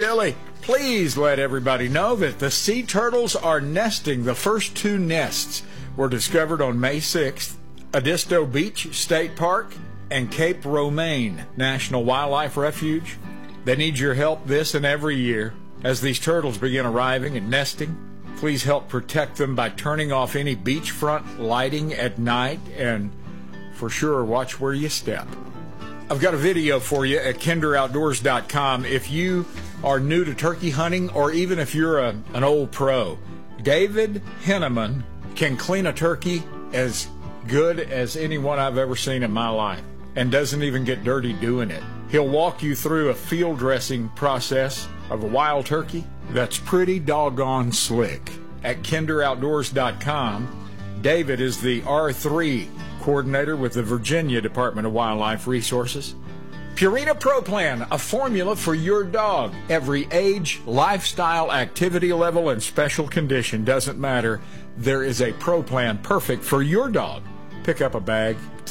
Billy. Please let everybody know that the sea turtles are nesting. The first 2 nests were discovered on May 6th. Edisto Beach State Park and Cape Romaine National Wildlife Refuge. They need your help this and every year. As these turtles begin arriving and nesting, please help protect them by turning off any beachfront lighting at night, and for sure, watch where you step. I've got a video for you at kinderoutdoors.com. If you are new to turkey hunting, or even if you're an old pro, David Henneman can clean a turkey as good as anyone I've ever seen in my life, and doesn't even get dirty doing it. He'll walk you through a field dressing process of a wild turkey that's pretty doggone slick. At kinderoutdoors.com, David is the R3 coordinator with the Virginia Department of Wildlife Resources. Purina Pro Plan, a formula for your dog. Every age, lifestyle, activity level, and special condition, doesn't matter. There is a Pro Plan perfect for your dog. Pick up a bag